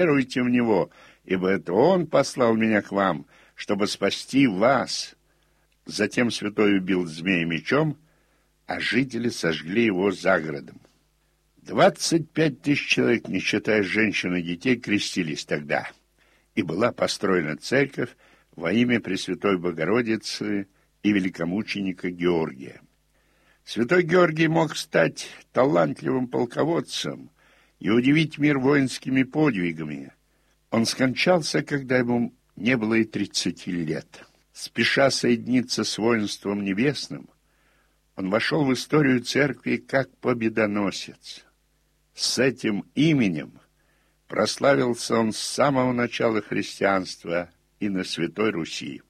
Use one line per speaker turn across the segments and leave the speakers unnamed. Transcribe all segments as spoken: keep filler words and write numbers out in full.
веруйте в Него, ибо это Он послал меня к вам, чтобы спасти вас». Затем святой убил змея мечом, а жители сожгли его за городом. Двадцать пять тысяч человек, не считая женщин и детей, крестились тогда, и была построена церковь во имя Пресвятой Богородицы и великомученика Георгия. Святой Георгий мог стать талантливым полководцем и удивить мир воинскими подвигами. Он скончался, когда ему не было и тридцати лет. Спеша соединиться с воинством небесным, он вошел в историю церкви как победоносец. С этим именем прославился он с самого начала христианства и на Святой Руси.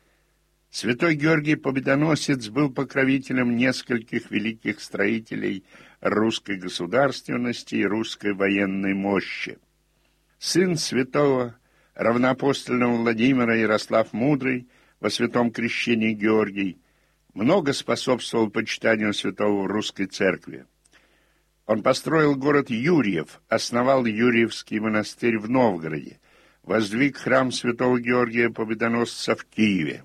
Святой Георгий Победоносец был покровителем нескольких великих строителей русской государственности и русской военной мощи. Сын святого равноапостольного Владимира Ярослав Мудрый во святом крещении Георгий много способствовал почитанию святого в русской церкви. Он построил город Юрьев, основал Юрьевский монастырь в Новгороде, воздвиг храм святого Георгия Победоносца в Киеве.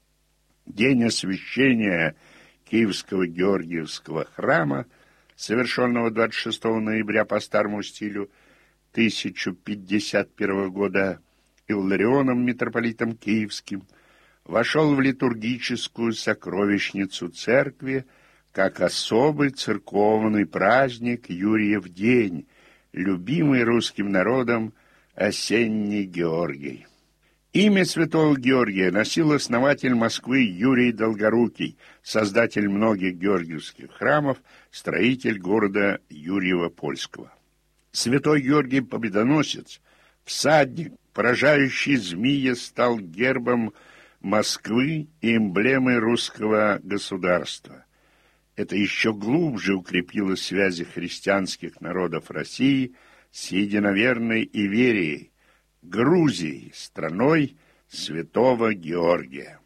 День освящения Киевского Георгиевского храма, совершенного двадцать шестого ноября по старому стилю тысяча пятьдесят первого года Илларионом, митрополитом Киевским, вошел в литургическую сокровищницу церкви как особый церковный праздник Юрьев день, любимый русским народом осенний Георгий. Имя святого Георгия носил основатель Москвы Юрий Долгорукий, создатель многих георгиевских храмов, строитель города Юрьева-Польского. Святой Георгий Победоносец, всадник, поражающий змея, стал гербом Москвы и эмблемой русского государства. Это еще глубже укрепило связи христианских народов России с единоверной Иверией, Грузией, страной святого Георгия.